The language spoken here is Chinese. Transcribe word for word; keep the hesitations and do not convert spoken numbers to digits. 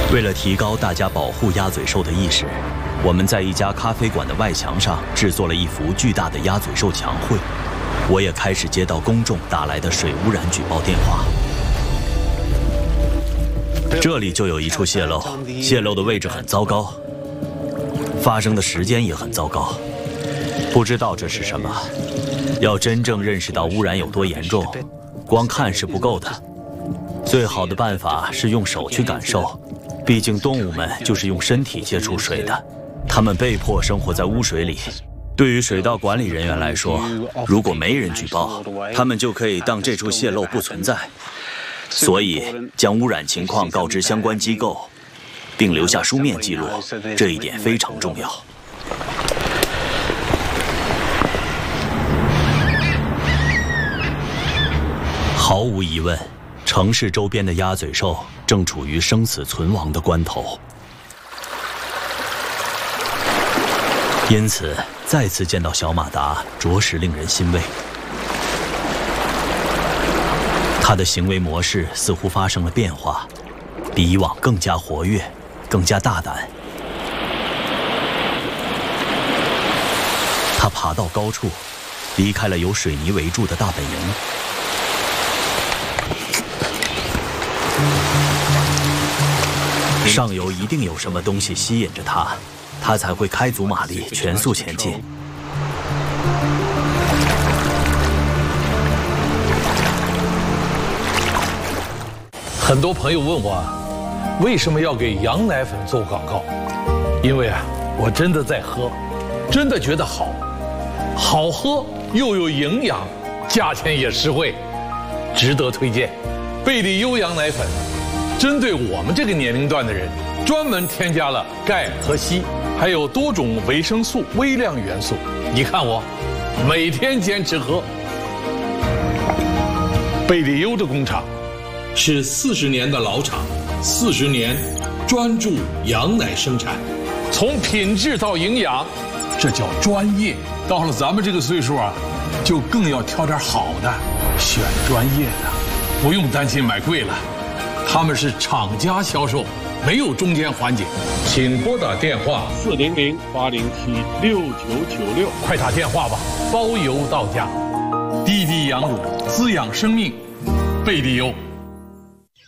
为了提高大家保护鸭嘴兽的意识，我们在一家咖啡馆的外墙上制作了一幅巨大的鸭嘴兽墙绘。我也开始接到公众打来的水污染举报电话。这里就有一处泄漏，泄漏的位置很糟糕，发生的时间也很糟糕。不知道这是什么。要真正认识到污染有多严重，光看是不够的。最好的办法是用手去感受。 毕竟动物们就是用身体接触水的，它们被迫生活在污水里。对于水道管理人员来说，如果没人举报，他们就可以当这处泄漏不存在。所以，将污染情况告知相关机构，并留下书面记录，这一点非常重要。毫无疑问。 城市周边的鸭嘴兽正处于生死存亡的关头，因此再次见到小马达，着实令人欣慰。它的行为模式似乎发生了变化，比以往更加活跃，更加大胆。它爬到高处，离开了由水泥围住的大本营。 上游一定有什么东西吸引着它，它才会开足马力，全速前进。 很多朋友问我，为什么要给羊奶粉做广告？因为啊，我真的在喝，真的觉得好，好喝又有营养，价钱也实惠，值得推荐。贝利优羊奶粉。 针对我们这个年龄段的人，专门添加了钙和硒，还有多种维生素、微量元素。你看我，每天坚持喝。贝利优的工厂是四十年的老厂，四十年专注羊奶生产，从品质到营养，这叫专业。到了咱们这个岁数啊，就更要挑点好的，选专业的，不用担心买贵了。 他们是厂家销售，没有中间环节，请拨打电话四零零八零七六九九六， 快打电话吧，包邮到家。滴滴羊乳滋养生命，贝利优。